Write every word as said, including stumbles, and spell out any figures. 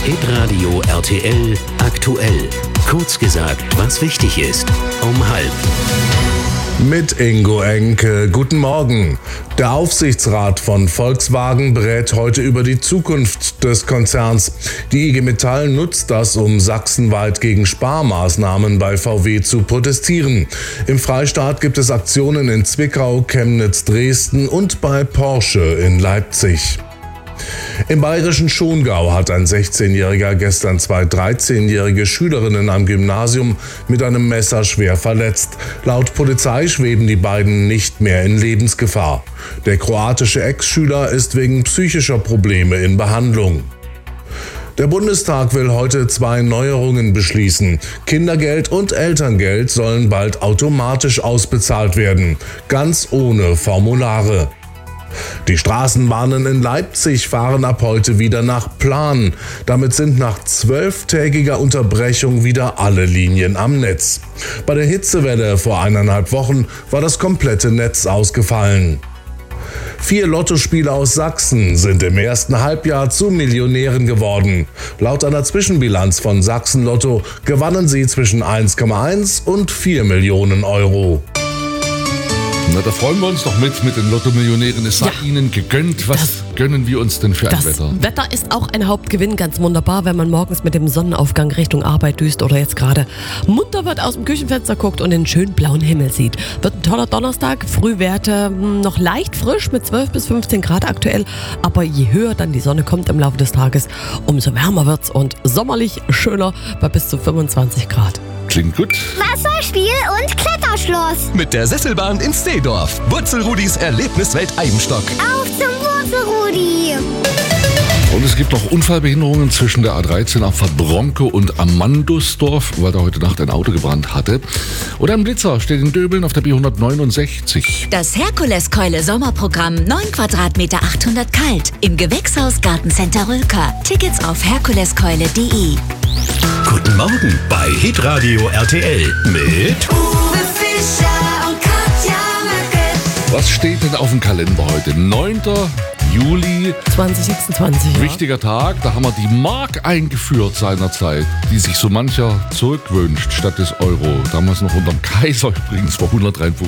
Hitradio R T L aktuell. Kurz gesagt, was wichtig ist. Um halb. Mit Ingo Enke. Guten Morgen. Der Aufsichtsrat von Volkswagen berät heute über die Zukunft des Konzerns. Die I G Metall nutzt das, um sachsenweit gegen Sparmaßnahmen bei V W zu protestieren. Im Freistaat gibt es Aktionen in Zwickau, Chemnitz, Dresden und bei Porsche in Leipzig. Im bayerischen Schongau hat ein sechzehnjähriger gestern zwei dreizehnjährige Schülerinnen am Gymnasium mit einem Messer schwer verletzt. Laut Polizei schweben die beiden nicht mehr in Lebensgefahr. Der kroatische Ex-Schüler ist wegen psychischer Probleme in Behandlung. Der Bundestag will heute zwei Neuerungen beschließen. Kindergeld und Elterngeld sollen bald automatisch ausbezahlt werden, ganz ohne Formulare. Die Straßenbahnen in Leipzig fahren ab heute wieder nach Plan. Damit sind nach zwölftägiger Unterbrechung wieder alle Linien am Netz. Bei der Hitzewelle vor eineinhalb Wochen war das komplette Netz ausgefallen. Vier Lottospieler aus Sachsen sind im ersten Halbjahr zu Millionären geworden. Laut einer Zwischenbilanz von Sachsen Lotto gewannen sie zwischen eins Komma eins und vier Millionen Euro. Na, da freuen wir uns doch mit, mit den Lotto-Millionären. Es sei ja. Ihnen gegönnt. Was das, gönnen wir uns denn für ein Wetter? Das Wetter ist auch ein Hauptgewinn, ganz wunderbar, wenn man morgens mit dem Sonnenaufgang Richtung Arbeit düst oder jetzt gerade munter wird, aus dem Küchenfenster guckt und den schönen blauen Himmel sieht. Wird ein toller Donnerstag, Frühwerte noch leicht frisch mit zwölf bis fünfzehn Grad aktuell, aber je höher dann die Sonne kommt im Laufe des Tages, umso wärmer wird's und sommerlich schöner bei bis zu fünfundzwanzig Grad. Klingt gut. Wasserspiel und Kletterschloss. Mit der Sesselbahn in Steedorf. Wurzelrudis Erlebniswelt Eibenstock. Auf zum Wurzelrudi. Und es gibt noch Unfallbehinderungen zwischen der A dreizehn am Verbronke und Amandusdorf, weil da heute Nacht ein Auto gebrannt hatte. Oder ein Blitzer steht in Döbeln auf der B hundertneunundsechzig. Das Herkuleskeule Sommerprogramm, neun Quadratmeter achthundert kalt. Im Gewächshaus Gartencenter Rülker. Tickets auf herkuleskeule punkt de. Guten Morgen bei Hitradio R T L mit Uwe Fischer und Katja Möcke. Was steht denn auf dem Kalender heute? neunter Juli zwanzig sechsundzwanzig. Wichtiger Tag, da haben wir die Mark eingeführt seinerzeit, die sich so mancher zurückwünscht statt des Euro. Damals noch unter dem Kaiser übrigens vor hundertdreiundfünfzig